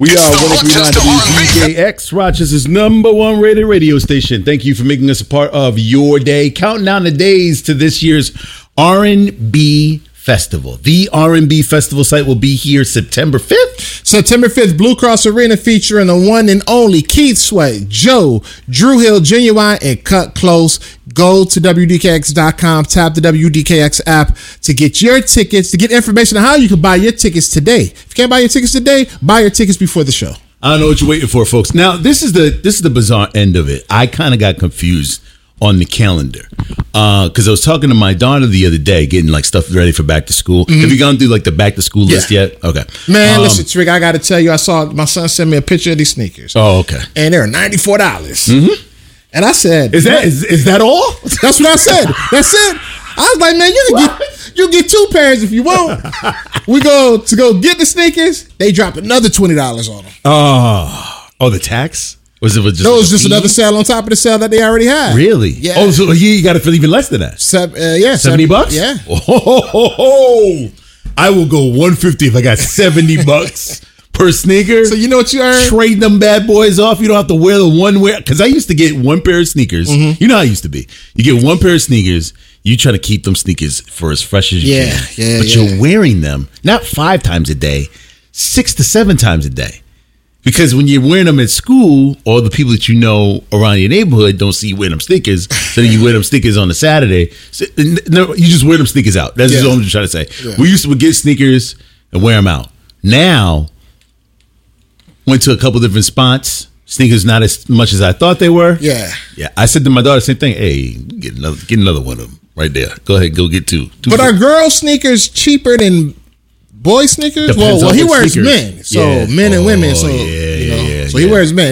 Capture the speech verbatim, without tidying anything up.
We are one oh three point nine W D K X, Rochester's number one rated radio station. Thank you for making us a part of your day. Counting down the days to this year's R and B Festival. The R and B Festival site will be here September fifth. September fifth, Blue Cross Arena, featuring the one and only Keith Sweat, Joe, Drew Hill, Genuine, and Cut Close. Go to W D K X dot com, tap the W D K X app to get your tickets, to get information on how you can buy your tickets today. If you can't buy your tickets today, buy your tickets before the show. I don't know what you're waiting for, folks. Now, this is the this is the bizarre end of it. I kind of got confused on the calendar because uh, I was talking to my daughter the other day, getting like stuff ready for back to school. Mm-hmm. Have you gone through like the back to school yeah. list yet? Okay, man. Um, listen, Trick, I got to tell you, I saw my son send me a picture of these sneakers. Oh, okay, and they're ninety-four dollars. Mm-hmm. And I said, "Is that is, is that all?" That's what I said. That's it. I was like, "Man, you can get you get two pairs if you want." We go to go get the sneakers. They dropped another twenty dollars on them. Oh, oh, the tax. Was it just? No, it was like just fee? Another sale on top of the sale that they already had. Really? Yeah. Oh, so you got it for even less than that? Seven, uh, yeah, seventy bucks. Yeah. Oh, ho, ho, ho. I will go one fifty if I got seventy bucks per sneaker. So you know what you earn? Trade them bad boys off. You don't have to wear the one wear because I used to get one pair of sneakers. Mm-hmm. You know how I used to be. You get one pair of sneakers. You try to keep them sneakers for as fresh as you yeah, can. Yeah, but yeah. you're wearing them not five times a day, six to seven times a day. Because when you're wearing them at school, all the people that you know around your neighborhood don't see you wearing them sneakers. So then you wear them sneakers on a Saturday. So, no, you just wear them sneakers out. That's yeah. just all I'm trying to say. Yeah. We used to get sneakers and wear them out. Now, went to a couple different spots. Sneakers not as much as I thought they were. Yeah. Yeah. I said to my daughter, same thing. Hey, get another, get another one of them right there. Go ahead, go get two. two but four. Are girl sneakers cheaper than boy sneakers? Depends well, well he wears sneakers. men. So yeah. men and oh, women. So, yeah, you know, yeah, so yeah. he wears men.